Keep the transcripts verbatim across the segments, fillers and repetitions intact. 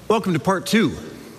Welcome to part two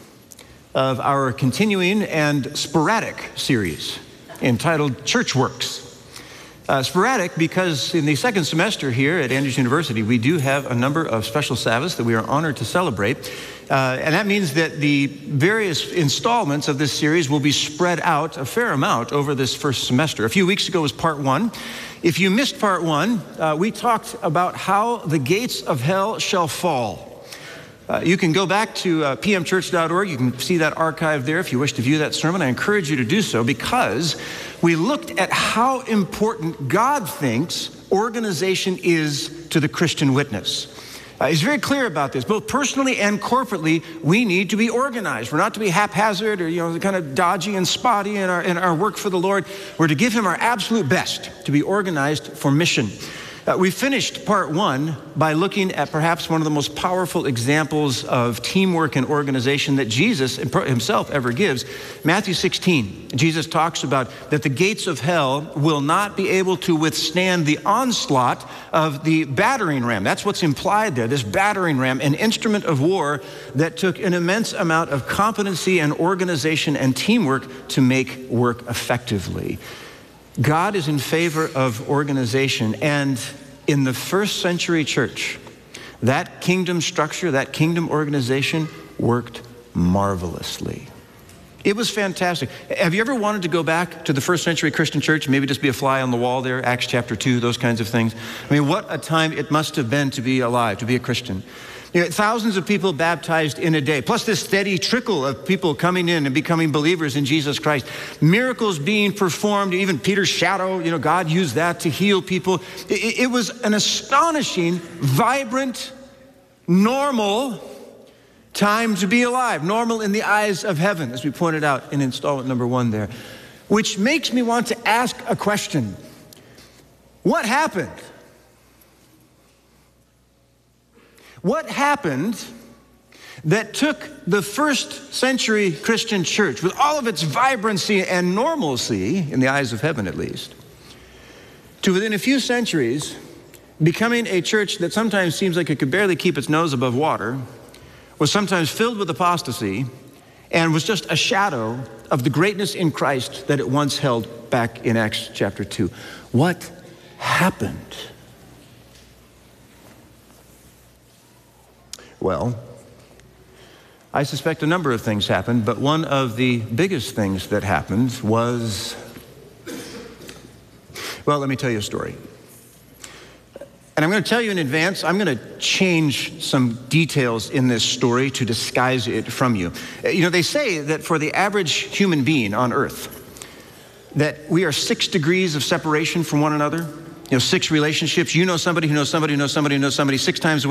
of our continuing and sporadic series entitled Church Works. Uh, sporadic because in the second semester here at Andrews University, we do have a number of special Sabbaths that we are honored to celebrate. Uh, and that means that the various installments of this series will be spread out a fair amount over this first semester. A few weeks ago was part one. If you missed part one, uh, we talked about how the gates of hell shall fall. Uh, you can go back to uh, p m church dot org. You can see that archive there if you wish to view that sermon. I encourage you to do so because we looked at how important God thinks organization is to the Christian witness. Uh, he's very clear about this. Both personally and corporately, we need to be organized. We're not to be haphazard or, you know, kind of dodgy and spotty in our, in our work for the Lord. We're to give him our absolute best to be organized for mission. Uh, we finished part one by looking at perhaps one of the most powerful examples of teamwork and organization that Jesus himself ever gives. Matthew sixteen, Jesus talks about that the gates of hell will not be able to withstand the onslaught of the battering ram. That's what's implied there, this battering ram, an instrument of war that took an immense amount of competency and organization and teamwork to make work effectively. God is in favor of organization, and in the first century church, that kingdom structure, that kingdom organization worked marvelously. It was fantastic. Have you ever wanted to go back to the first century Christian church, maybe just be a fly on the wall there, Acts chapter two, those kinds of things? I mean, what a time it must have been to be alive, to be a Christian. You know, thousands of people baptized in a day, plus this steady trickle of people coming in and becoming believers in Jesus Christ. Miracles being performed, even Peter's shadow, you know, God used that to heal people. It, it was an astonishing, vibrant, normal time to be alive. Normal in the eyes of heaven, as we pointed out in installment number one there. Which makes me want to ask a question. What happened? What happened that took the first century Christian church, with all of its vibrancy and normalcy, in the eyes of heaven at least, to within a few centuries becoming a church that sometimes seems like it could barely keep its nose above water, was sometimes filled with apostasy, and was just a shadow of the greatness in Christ that it once held back in Acts chapter two? What happened? Well, I suspect a number of things happened, but one of the biggest things that happened was, well, let me tell you a story. And I'm going to tell you in advance, I'm going to change some details in this story to disguise it from you. You know, they say that for the average human being on earth, that we are six degrees of separation from one another. You know, six relationships. You know somebody who knows somebody who knows somebody who knows somebody six times away.